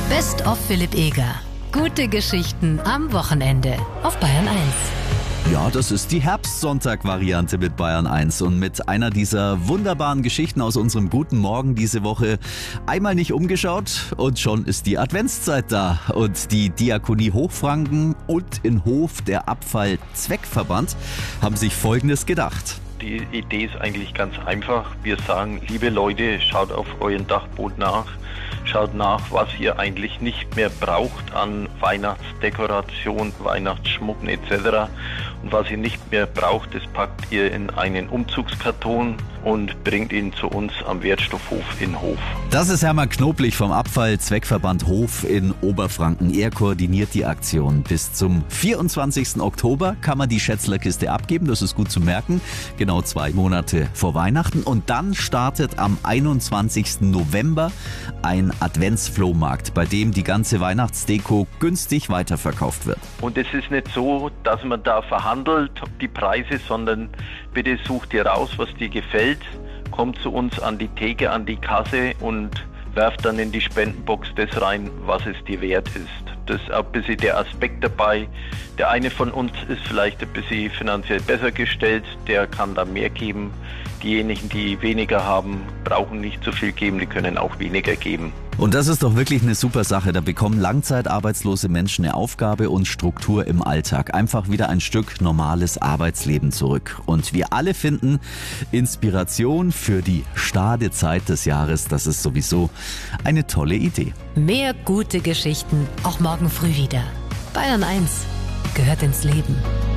Best of Philipp Eger. Gute Geschichten am Wochenende auf Bayern 1. Ja, das ist die Herbstsonntag-Variante mit Bayern 1 und mit einer dieser wunderbaren Geschichten aus unserem guten Morgen diese Woche. Einmal nicht umgeschaut und schon ist die Adventszeit da. Und die Diakonie Hochfranken und in Hof der Abfall-Zweckverband haben sich Folgendes gedacht. Die Idee ist eigentlich ganz einfach. Wir sagen, liebe Leute, schaut auf euren Dachboden nach. Schaut nach, was ihr eigentlich nicht mehr braucht an Weihnachtsdekoration, Weihnachtsschmucken etc. Und was ihr nicht mehr braucht, das packt ihr in einen Umzugskarton und bringt ihn zu uns am Wertstoffhof in Hof. Das ist Hermann Knoblich vom Abfall-Zweckverband Hof in Oberfranken. Er koordiniert die Aktion. Bis zum 24. Oktober kann man die Schätzlerkiste abgeben. Das ist gut zu merken. Genau 2 Monate vor Weihnachten. Und dann startet am 21. November ein Adventsflohmarkt, bei dem die ganze Weihnachtsdeko günstig weiterverkauft wird. Und es ist nicht so, dass man da verhandelt, die Preise, sondern bitte sucht ihr raus, was dir gefällt, kommt zu uns an die Theke, an die Kasse und werft dann in die Spendenbox das rein, was es dir wert ist. Das ist auch ein bisschen der Aspekt dabei. Der eine von uns ist vielleicht ein bisschen finanziell besser gestellt, der kann da mehr geben. Diejenigen, die weniger haben, brauchen nicht so viel geben, die können auch weniger geben. Und das ist doch wirklich eine super Sache. Da bekommen langzeitarbeitslose Menschen eine Aufgabe und Struktur im Alltag. Einfach wieder ein Stück normales Arbeitsleben zurück. Und wir alle finden Inspiration für die starre Zeit des Jahres. Das ist sowieso eine tolle Idee. Mehr gute Geschichten auch morgen früh wieder. Bayern 1 gehört ins Leben.